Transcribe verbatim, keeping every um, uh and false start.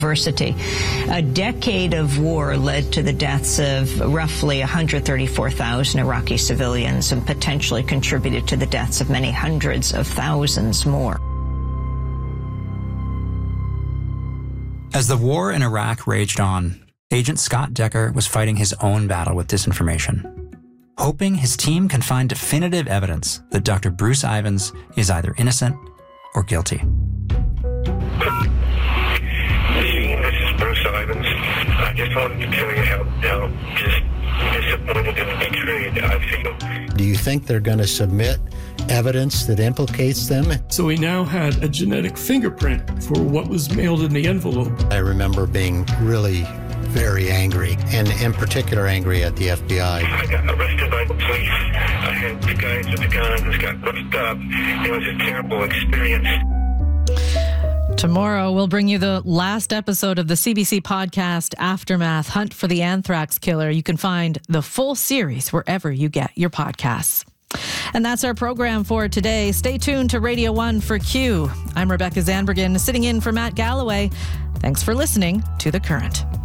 University. A decade of war led to the deaths of roughly one hundred thirty-four thousand Iraqi civilians and potentially contributed to the deaths of many hundreds of thousands more. As the war in Iraq raged on, Agent Scott Decker was fighting his own battle with disinformation, hoping his team can find definitive evidence that Doctor Bruce Ivins is either innocent or guilty. Bruce Ivins. I just wanted to tell you how, how just disappointed and betrayed I feel. Do you think they're going to submit evidence that implicates them? So we now had a genetic fingerprint for what was mailed in the envelope. I remember being really very angry, and in particular angry at the F B I. I got arrested by the police. I had the guys with the guns got roughed up. It was a terrible experience. Tomorrow, we'll bring you the last episode of the C B C podcast, Aftermath, Hunt for the Anthrax Killer. You can find the full series wherever you get your podcasts. And that's our program for today. Stay tuned to Radio one for Q. I'm Rebecca Zandbergen, sitting in for Matt Galloway. Thanks for listening to The Current.